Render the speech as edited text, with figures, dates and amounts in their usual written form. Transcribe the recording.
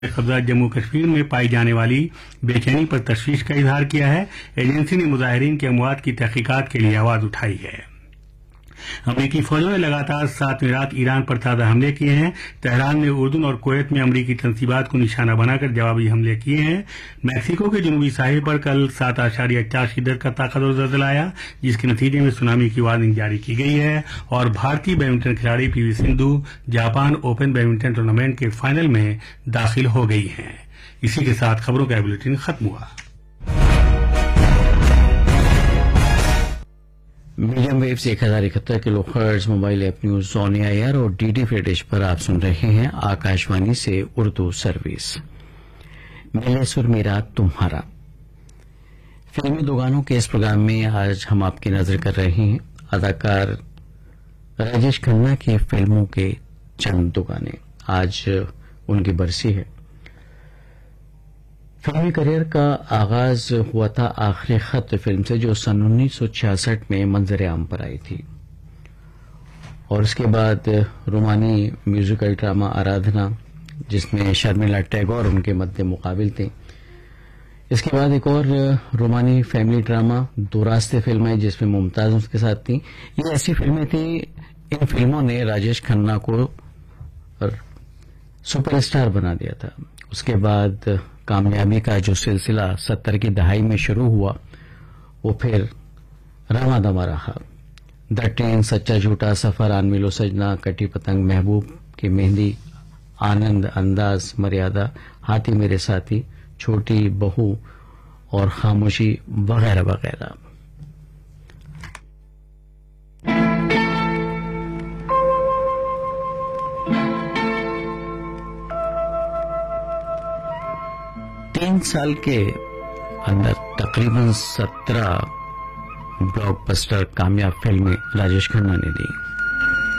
कब्जा जम्मू कश्मीर में पाई जाने वाली बेचैनी पर तशवीश का इजहार किया है। एजेंसी ने मुजाहिरीन की अमवात की तहकीकात के लिए आवाज उठाई है। अमरीकी फौजों ने लगातार 7वीं रात ईरान पर ताज़ा हमले किए हैं। तेहरान ने उर्दून और कुवैत में अमरीकी तंसीबात को निशाना बनाकर जवाबी हमले किए हैं। मैक्सिको के जनूबी साहिल पर कल 7.4 शिद्दत का ताकतवर ज़लज़ला आया, जिसके नतीजे में सुनामी की वार्निंग जारी की गई है और भारतीय बैडमिंटन खिलाड़ी PV Sindhu Japan open badminton tournament के फाइनल में दाखिल हो गई हैं। इसी के साथ खबरों का बुलेटिन खत्म हुआ। Medium waves 1071 kilohertz mobile app news on AIR और डीडी फ्री डिश पर आप सुन रहे हैं आकाशवाणी से उर्दू सर्विस। मिले सुर मेरा तुम्हारा फिल्मी दुकानों के इस प्रोग्राम में आज हम आपकी नजर कर रहे हैं अदाकार राजेश खन्ना की फिल्मों के चंद दुकानें। आज उनकी बरसी है। फिल्मी करियर का आगाज हुआ था आखिरी खत फिल्म से, जो सन 1966 में मंजर आम पर आई थी, और उसके बाद रोमानी म्यूजिकल ड्रामा आराधना, जिसमें शर्मिला टैगोर उनके मद्दे मुकाबिल थे। इसके बाद एक और रोमानी फैमिली ड्रामा दो रास्ते फिल्म है, जिसमें मुमताज उसके साथ थी। ये ऐसी फिल्में थी, इन फिल्मों ने राजेश खन्ना को सुपरस्टार बना दिया था। उसके बाद कामयाबी का जो सिलसिला 70 की दहाई में शुरू हुआ, वो फिर रामा दमा रहा। द ट्रेन, सच्चा झूठा, सफर, आन मिलो सजना, कटी पतंग, महबूब की मेहंदी, आनंद, अंदाज, मर्यादा, हाथी मेरे साथी, छोटी बहू और खामोशी वगैरह वगैरह। तीन साल के अंदर तकरीबन 17 ब्लॉकबस्टर कामयाब फिल्में राजेश खन्ना ने दी।